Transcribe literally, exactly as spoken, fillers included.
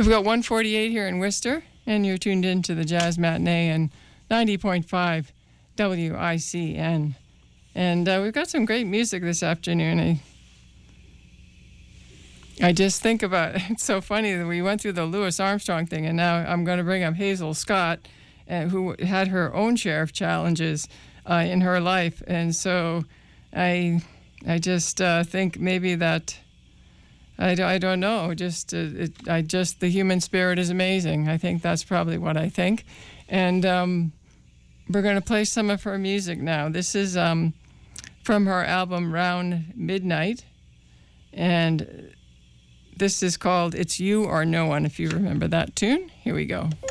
We've got one forty-eight here in Worcester, and you're tuned in to the Jazz Matinee and ninety point five W I C N. And uh, we've got some great music this afternoon. I, I just think about it. It's so funny that we went through the Louis Armstrong thing, and now I'm going to bring up Hazel Scott, uh, who had her own share of challenges uh, in her life. And so I, I just uh, think maybe that... I, I don't know. Just uh, it, I just the human spirit is amazing. I think that's probably what I think, and um, we're going to play some of her music now. This is um, from her album Round Midnight, and this is called "It's You or No One." If you remember that tune, here we go.